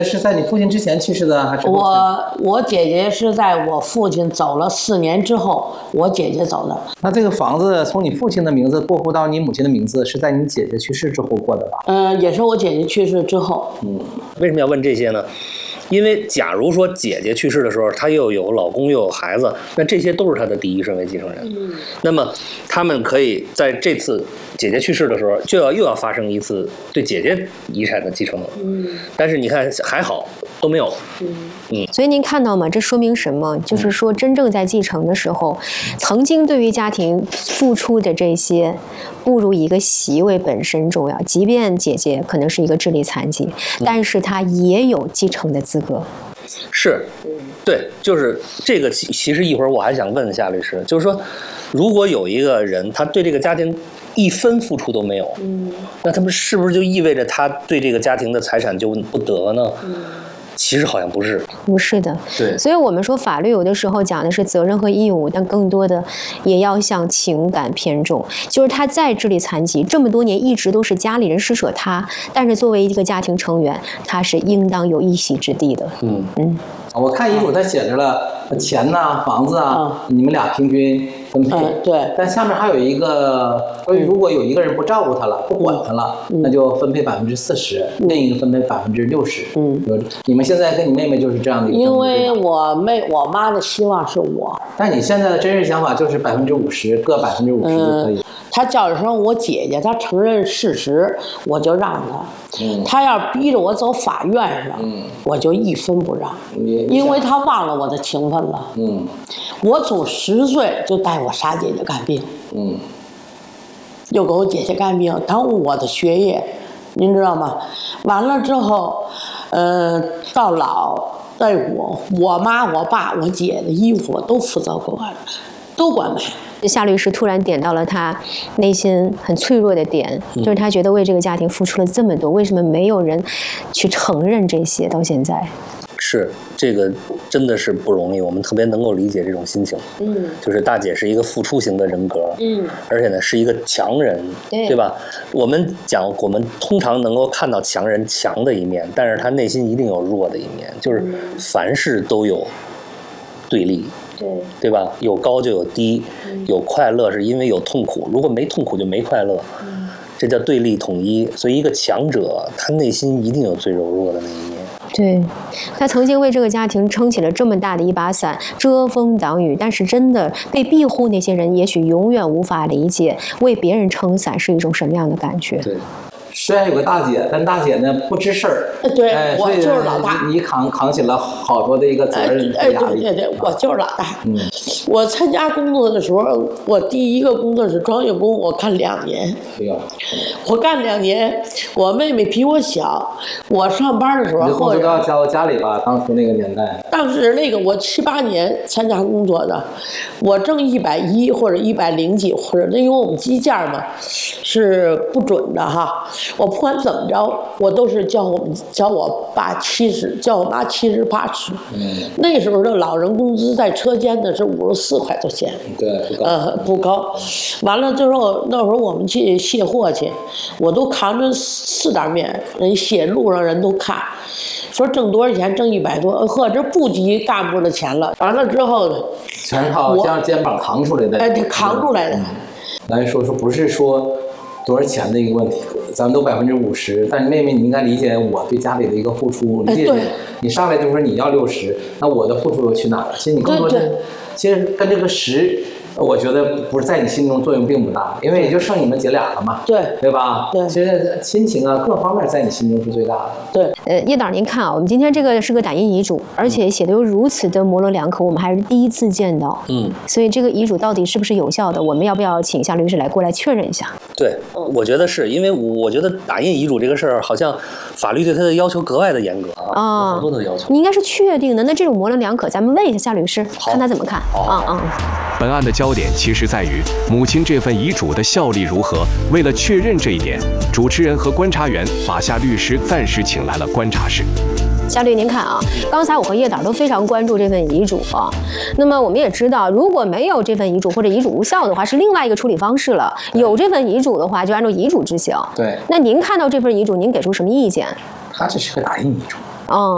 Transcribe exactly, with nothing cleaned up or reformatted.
是在你父亲之前去世的，还是我我姐姐是在我父亲走了四年之后，我姐姐走的。 那这个房子从你父亲的名字过户到你母亲的名字，是在你姐姐去世之后过的吧？ 嗯，也是我姐姐去世之后。 嗯，为什么要问这些呢？因为假如说姐姐去世的时候，她又有老公又有孩子，那这些都是她的第一顺位继承人。嗯，那么他们可以在这次姐姐去世的时候，就要又要发生一次对姐姐遗产的继承。嗯，但是你看还好都没有。嗯嗯， 所以您看到吗？这说明什么？就是说，真正在继承的时候，曾经对于家庭付出的这些，不如一个席位本身重要。即便姐姐可能是一个智力残疾，但是她也有继承的资格。 是，对，就是这个。其实一会儿我还想问夏律师，就是说，如果有一个人他对这个家庭一分付出都没有，嗯，那他们是不是就意味着他对这个家庭的财产就不得呢？嗯，其实好像不是， 不是的。 对， 所以我们说法律有的时候讲的是责任和义务，但更多的也要向情感偏重。就是他再智力残疾，这么多年一直都是家里人施舍他，但是作为一个家庭成员，他是应当有一席之地的。嗯嗯， 我看遗嘱他写着了钱呐、房子啊，嗯、你们俩平均分配。 嗯，对。 但下面还有一个，所以如果有一个人不照顾他了，不管他了，嗯、那就分配百分之四十，另一个分配百分之六十。嗯，你们现在跟你妹妹就是这样的一个。 因为我妹我妈的希望是我， 但你现在的真实想法就是百分之五十，各百分之五十就可以。嗯， 她叫一声我姐姐，她承认事实，我就让她。嗯，她要逼着我走法院上，嗯，我就一分不让，因为她忘了我的情分了。嗯，我从十岁就带我傻姐姐看病，嗯，又给我姐姐看病，耽误我的学业，您知道吗？完了之后，呃，到老带我，我妈、我爸、我姐的衣服我都负责管，都管买。 夏律师突然点到了他内心很脆弱的点，嗯、就是他觉得为这个家庭付出了这么多，为什么没有人去承认这些？到现在， 是这个真的是不容易，我们特别能够理解这种心情。嗯，就是大姐是一个付出型的人格，嗯，而且呢是一个强人，对, 对吧？我们讲，我们通常能够看到强人强的一面，但是他内心一定有弱的一面，就是凡事都有对立。对, 对吧？有高就有低，嗯、有快乐是因为有痛苦，如果没痛苦就没快乐，嗯、这叫对立统一。所以一个强者，他内心一定有最柔弱的那一面。 对，他曾经为这个家庭撑起了这么大的一把伞，遮风挡雨。但是真的被庇护那些人，也许永远无法理解为别人撑伞是一种什么样的感觉。 对。虽然有个大姐，但大姐呢不吱声儿。 对， 哎、 我就是老大。 你, 你扛扛起了好多的一个责任哎，对对对，我就是老大。嗯，我参加工作的时候，我第一个工作是装修工，我干两年。哎呀，我干两年，我妹妹比我小，我上班的时候， 你的工作都要交到家里吧？当初那个年代。 当时那个我七八年参加工作的，我挣一百一或者一百零几，或者因为我们计件嘛是不准的哈。我不管怎么着，我都是叫我们叫我爸七十，叫我妈七十八十。嗯，那时候的老人工资在车间的是五十四块多钱。 对，不高。 呃，不高。完了之后，那时候我们去卸货去，我都扛着四袋面，人卸路上人都看，说挣多少钱，挣一百多，呵，这不及干部的钱了。完了之后， 全靠这样肩膀扛出来的。 哎，扛出来的。 来说说，不是说多少钱的一个问题，咱们都百分之五十，但是妹妹你应该理解我对家里的一个付出，理解你。你上来就说你要六十，那我的付出又去哪了？其实你更多的，其实跟这个十，我觉得不是在你心中作用并不大，因为也就剩你们姐俩了嘛， 对对吧？ 对， 其实亲情啊各方面在你心中是最大的。 对， 呃，叶导您看啊，我们今天这个是个打印遗嘱，而且写的又如此的模棱两可，我们还是第一次见到。嗯，所以这个遗嘱到底是不是有效的？我们要不要请夏律师来过来确认一下？ 对，我觉得是因为我觉得打印遗嘱这个事儿，好像法律对他的要求格外的严格啊，哦、有好多的要求。 你应该是确定的，那这种模棱两可，咱们问一下夏律师，看他怎么看。啊啊。 本案的焦点其实在于母亲这份遗嘱的效力如何。为了确认这一点，主持人和观察员把夏律师暂时请来了观察室。 夏律，您看啊，刚才我和叶导都非常关注这份遗嘱啊。那么我们也知道，如果没有这份遗嘱或者遗嘱无效的话，是另外一个处理方式了。有这份遗嘱的话，就按照遗嘱执行。 对。 那您看到这份遗嘱，您给出什么意见？ 它只是个打印遗嘱。 嗯，